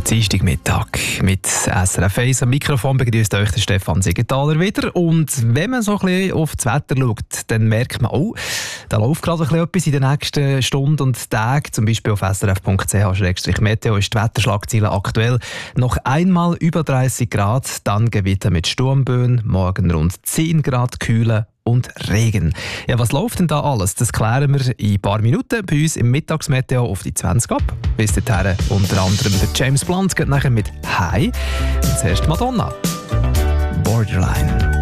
Dienstagmittag mit SRF 1 am Mikrofon begrüßt euch der Stefan Siegenthaler wieder. Und wenn man so ein bisschen auf das Wetter schaut, dann merkt man, da läuft gerade ein bisschen etwas in den nächsten Stunden und Tagen. Zum Beispiel auf srf.ch/meteo ist die Wetterschlagzeile aktuell. Noch einmal über 30 Grad, dann Gewitter mit Sturmböen, morgen rund 10 Grad Kühle und Regen. Ja, was läuft denn da alles? Das klären wir in ein paar Minuten bei uns im Mittagsmeteo auf die 20 ab. Bis dahin unter anderem der James Blunt geht nachher mit «Hi». Und zuerst Madonna. «Borderline».